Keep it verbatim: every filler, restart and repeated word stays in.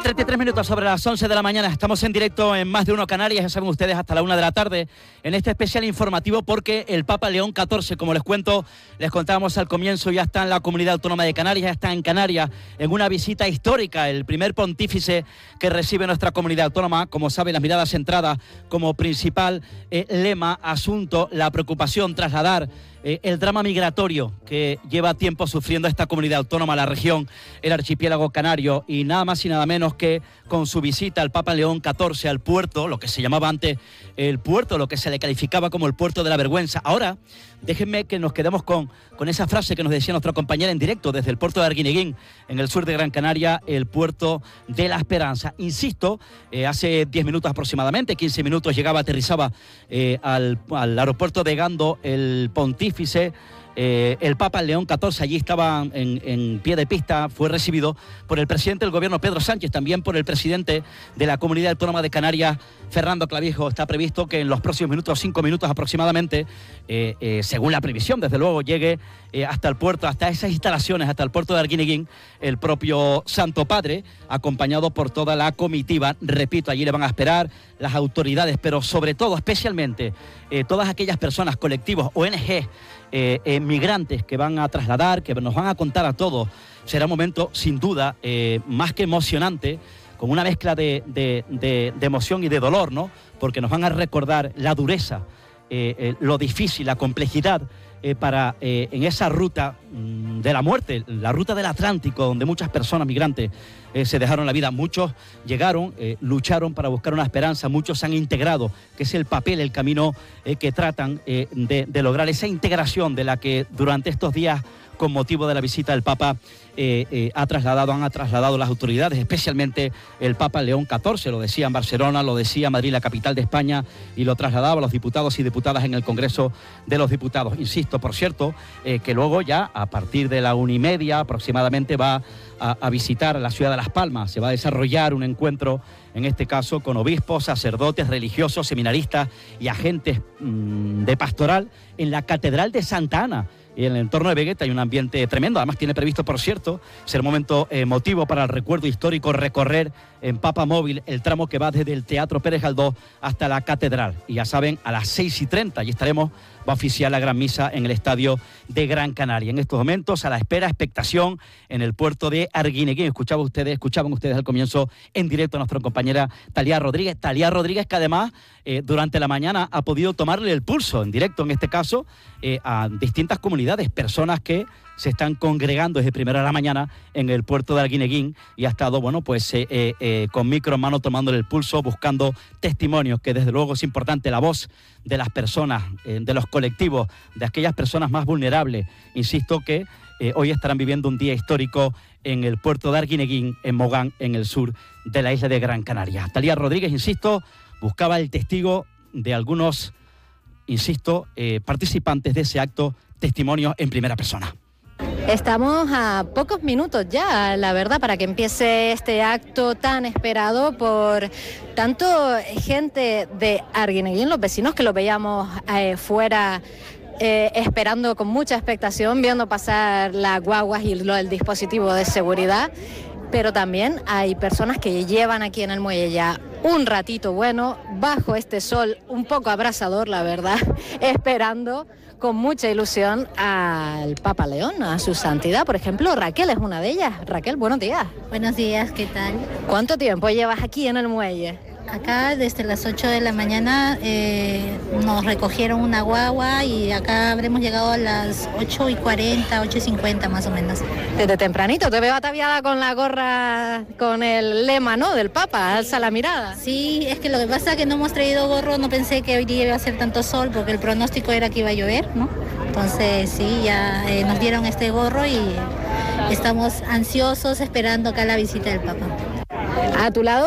treinta y tres minutos sobre las once de la mañana. Estamos en directo en Más de Uno Canarias, ya saben ustedes, hasta la una de la tarde, en este especial informativo porque el Papa León catorce, como les cuento, les contábamos al comienzo, ya está en la Comunidad Autónoma de Canarias, ya está en Canarias, en una visita histórica, el primer pontífice que recibe nuestra comunidad autónoma. Como saben, las miradas centradas como principal eh, lema, asunto, la preocupación, trasladar Eh, el drama migratorio que lleva tiempo sufriendo esta comunidad autónoma, la región, el archipiélago canario, y nada más y nada menos que con su visita al Papa León catorce al puerto, lo que se llamaba antes el puerto, lo que se le calificaba como el puerto de la vergüenza. Ahora, déjenme que nos quedemos con, con esa frase que nos decía nuestra compañera en directo desde el puerto de Arguineguín, en el sur de Gran Canaria, el puerto de la esperanza. Insisto, eh, hace diez minutos aproximadamente, quince minutos, llegaba, aterrizaba eh, al, al aeropuerto de Gando el pontífice, Eh, el Papa León catorce. Allí estaba en, en pie de pista, fue recibido por el presidente del gobierno, Pedro Sánchez, también por el presidente de la Comunidad Autónoma de Canarias, Fernando Clavijo. Está previsto que en los próximos minutos, cinco minutos aproximadamente, eh, eh, según la previsión, desde luego, llegue eh, hasta el puerto, hasta esas instalaciones, hasta el puerto de Arguineguín, el propio Santo Padre, acompañado por toda la comitiva. Repito, allí le van a esperar las autoridades, pero sobre todo, especialmente, eh, todas aquellas personas, colectivos, O N G, Eh, eh, migrantes que van a trasladar, que nos van a contar a todos. Será un momento, sin duda, eh, más que emocionante, con una mezcla de, de, de, de emoción y de dolor, ¿no? Porque nos van a recordar la dureza, eh, eh, lo difícil, la complejidad eh, para eh, en esa ruta mmm, de la muerte, la ruta del Atlántico, donde muchas personas migrantes eh, se dejaron la vida. Muchos llegaron, eh, lucharon para buscar una esperanza, muchos se han integrado, que es el papel, el camino eh, que tratan eh, de, de lograr esa integración de la que durante estos días, con motivo de la visita del Papa, eh, eh, ha trasladado, han trasladado las autoridades, especialmente el Papa León catorce, lo decía en Barcelona, lo decía Madrid, la capital de España, y lo trasladaba a los diputados y diputadas en el Congreso de los Diputados. Insisto, por cierto, eh, que luego ya, a partir de la una y media aproximadamente, va a, a visitar la ciudad de Las Palmas. Se va a desarrollar un encuentro, en este caso, con obispos, sacerdotes, religiosos, seminaristas y agentes mmm, de pastoral en la Catedral de Santa Ana. Y en el entorno de Vegueta hay un ambiente tremendo. Además tiene previsto, por cierto, ser un momento emotivo para el recuerdo histórico, recorrer en Papa Móvil el tramo que va desde el Teatro Pérez Galdós hasta la Catedral. Y ya saben, a las seis y treinta allí estaremos, va a oficiar la gran misa en el estadio de Gran Canaria. En estos momentos, a la espera, expectación en el puerto de Arguineguín. Escuchaban ustedes, escuchaban ustedes al comienzo en directo a nuestra compañera Talía Rodríguez. Talía Rodríguez, que además eh, durante la mañana ha podido tomarle el pulso en directo, en este caso, eh, a distintas comunidades, personas que se están congregando desde primera de la mañana en el puerto de Arguineguín, y ha estado, bueno, pues eh, eh, eh, con micro en mano tomándole el pulso, buscando testimonios, que desde luego es importante, la voz de las personas, eh, de los colectivos, de aquellas personas más vulnerables. Insisto que eh, hoy estarán viviendo un día histórico en el puerto de Arguineguín, en Mogán, en el sur de la isla de Gran Canaria. Talía Rodríguez, insisto, buscaba el testigo de algunos, insisto, eh, participantes de ese acto, testimonios en primera persona. Estamos a pocos minutos ya, la verdad, para que empiece este acto tan esperado por tanto gente de Arguineguín, los vecinos que lo veíamos eh, fuera, eh, esperando con mucha expectación, viendo pasar las guaguas y lo, el dispositivo de seguridad. Pero también hay personas que llevan aquí en el muelle ya un ratito bueno, bajo este sol un poco abrasador, la verdad, esperando con mucha ilusión al Papa León, a su santidad. Por ejemplo, Raquel es una de ellas. Raquel, buenos días. Buenos días, ¿qué tal? ¿Cuánto tiempo llevas aquí en el muelle? Acá desde las ocho de la mañana eh, nos recogieron una guagua y acá habremos llegado a las ocho y cuarenta, ocho y cincuenta más o menos. Desde tempranito, te veo ataviada con la gorra, con el lema, ¿no?, del Papa, alza la mirada. Sí, es que lo que pasa es que no hemos traído gorro, no pensé que hoy día iba a hacer tanto sol porque el pronóstico era que iba a llover, ¿no? Entonces sí, ya eh, nos dieron este gorro y estamos ansiosos esperando acá la visita del Papa. A tu lado